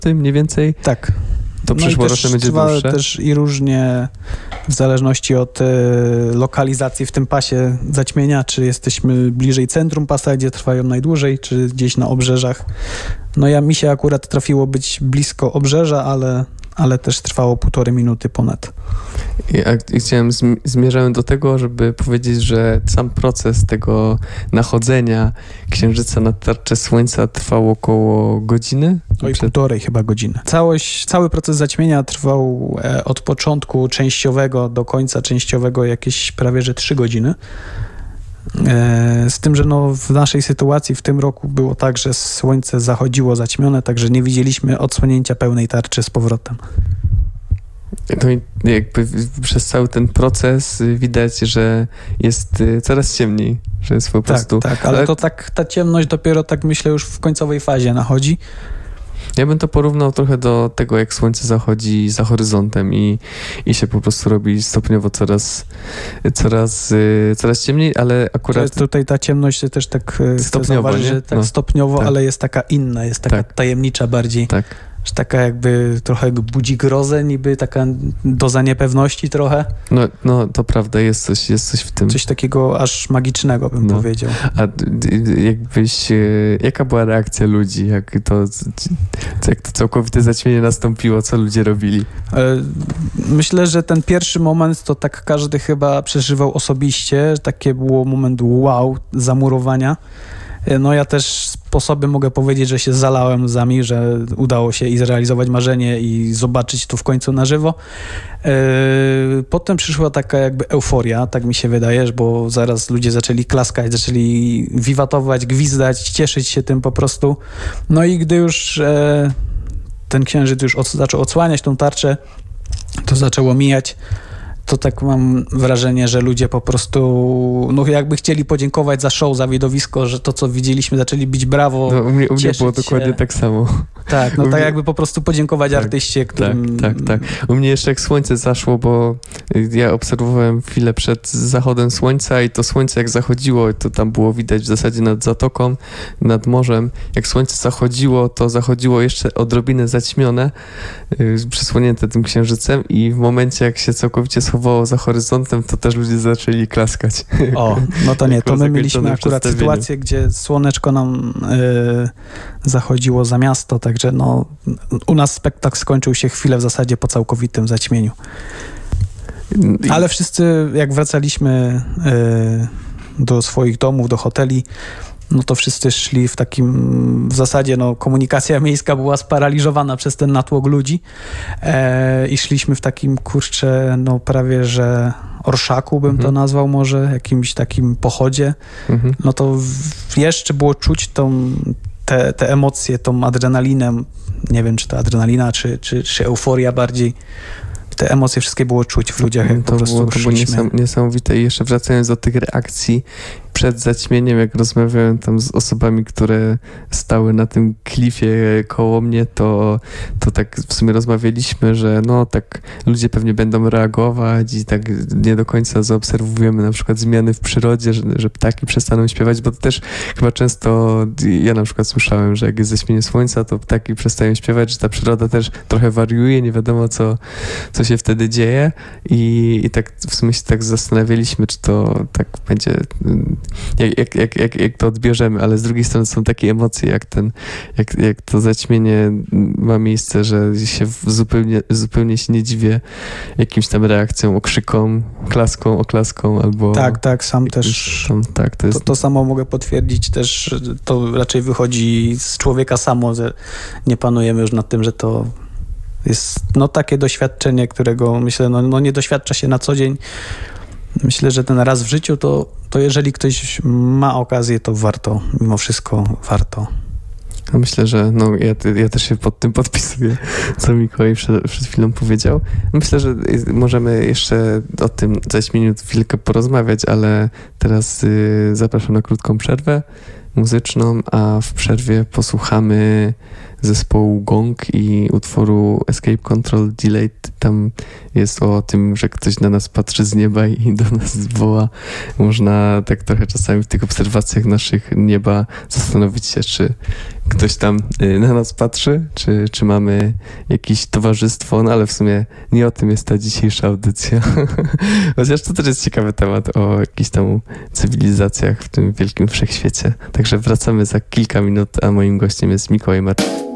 minuty mniej więcej? Tak. To przyszłoroczne będzie dłuższe? Też i różnie w zależności od lokalizacji w tym pasie zaćmienia, czy jesteśmy bliżej centrum pasa, gdzie trwają najdłużej, czy gdzieś na obrzeżach. No mi się akurat trafiło być blisko obrzeża, ale też trwało 1,5 minuty ponad. Zmierzałem do tego, żeby powiedzieć, że sam proces tego nachodzenia księżyca na tarczę słońca trwał około godziny? Oj, 1,5 chyba godziny. Cały proces zaćmienia trwał od początku częściowego do końca częściowego jakieś prawie że 3 godziny. Z tym, że w naszej sytuacji w tym roku było tak, że słońce zachodziło zaćmione, także nie widzieliśmy odsłonięcia pełnej tarczy z powrotem. To jakby przez cały ten proces widać, że jest coraz ciemniej, że jest po prostu... Tak, ale to ta ciemność dopiero myślę już w końcowej fazie nachodzi. Ja bym to porównał trochę do tego, jak słońce zachodzi za horyzontem i się po prostu robi stopniowo coraz ciemniej, ale akurat... Tutaj ta ciemność też tak stopniowo, nie? Że stopniowo, tak. Ale jest taka inna, jest taka tajemnicza bardziej. Tak. Że taka jakby trochę budzi grozę, niby taka doza niepewności trochę. No to prawda, jest coś w tym. Coś takiego aż magicznego bym powiedział. A jaka była reakcja ludzi, jak to całkowite zaćmienie nastąpiło, co ludzie robili? Myślę, że ten pierwszy moment to tak każdy chyba przeżywał osobiście, takie było moment wow, zamurowania. No ja też po sobie mogę powiedzieć, że się zalałem łzami, że udało się i zrealizować marzenie i zobaczyć to w końcu na żywo. Potem przyszła taka jakby euforia, tak mi się wydaje, bo zaraz ludzie zaczęli klaskać, zaczęli wiwatować, gwizdać, cieszyć się tym po prostu. No i gdy już ten księżyc już zaczął odsłaniać tą tarczę, to zaczęło mijać. To tak mam wrażenie, że ludzie po prostu jakby chcieli podziękować za show, za widowisko, że to, co widzieliśmy, zaczęli bić brawo, u mnie było się. dokładnie tak samo. Tak, tak jakby po prostu podziękować artyście, którym... Tak. U mnie jeszcze jak słońce zaszło, bo ja obserwowałem chwilę przed zachodem słońca i to słońce jak zachodziło, to tam było widać w zasadzie nad zatoką, nad morzem. Jak słońce zachodziło, to zachodziło jeszcze odrobinę zaćmione, przysłonięte tym księżycem i w momencie jak się całkowicie schowało za horyzontem, to też ludzie zaczęli klaskać. No to nie, to my mieliśmy akurat sytuację, gdzie słoneczko nam zachodziło za miasto, także u nas spektakl skończył się chwilę w zasadzie po całkowitym zaćmieniu. Ale wszyscy jak wracaliśmy do swoich domów, do hoteli, no to wszyscy szli w takim, w zasadzie komunikacja miejska była sparaliżowana przez ten natłok ludzi i szliśmy w takim, prawie że orszaku bym to nazwał może, jakimś takim pochodzie. No to jeszcze było czuć te emocje, tą adrenalinę, nie wiem czy to adrenalina, czy euforia bardziej. Te emocje wszystkie było czuć w ludziach, jak po prostu szliśmy. To było niesamowite. I jeszcze wracając do tych reakcji przed zaćmieniem, jak rozmawiałem tam z osobami, które stały na tym klifie koło mnie, to tak w sumie rozmawialiśmy, że tak ludzie pewnie będą reagować i tak nie do końca zaobserwujemy na przykład zmiany w przyrodzie, że ptaki przestaną śpiewać, bo to też chyba często ja na przykład słyszałem, że jak jest zaćmienie słońca, to ptaki przestają śpiewać, że ta przyroda też trochę wariuje, nie wiadomo co się wtedy dzieje i tak w sumie się tak zastanawialiśmy, czy to tak będzie, jak to odbierzemy, ale z drugiej strony są takie emocje, jak to zaćmienie ma miejsce, że się zupełnie się nie dziwię jakimś tam reakcjom, okrzykom, oklaską albo... Tak, sam też to samo mogę potwierdzić też, to raczej wychodzi z człowieka samo, że nie panujemy już nad tym, że to jest takie doświadczenie, którego myślę, nie doświadcza się na co dzień. Myślę, że ten raz w życiu, to jeżeli ktoś ma okazję, to warto, mimo wszystko warto. Myślę, że ja też się pod tym podpisuję, co Mikołaj przed chwilą powiedział. Myślę, że możemy jeszcze o tym zaćmieniu chwilkę porozmawiać, ale teraz zapraszam na krótką przerwę muzyczną, a w przerwie posłuchamy zespołu Gong i utworu Escape Control Delayed. Tam jest o tym, że ktoś na nas patrzy z nieba i do nas woła. Można tak trochę czasami w tych obserwacjach naszych nieba zastanowić się, czy ktoś tam na nas patrzy, czy mamy jakieś towarzystwo, no ale w sumie nie o tym jest ta dzisiejsza audycja. Chociaż to też jest ciekawy temat o jakichś tam cywilizacjach w tym wielkim wszechświecie. Także wracamy za kilka minut, a moim gościem jest Mikołaj Marczyk.